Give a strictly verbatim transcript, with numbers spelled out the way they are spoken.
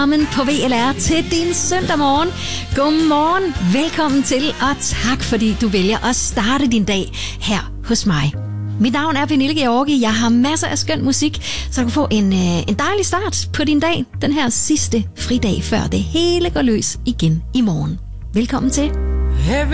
Velkommen på V L R til din søndag morgen. Godmorgen, velkommen til, og tak fordi du vælger at starte din dag her hos mig. Mit navn er Pernille Georgi. Jeg har masser af skøn musik, så du kan få en, øh, en dejlig start på din dag. Den her sidste fridag, før det hele går løs igen i morgen. Velkommen til.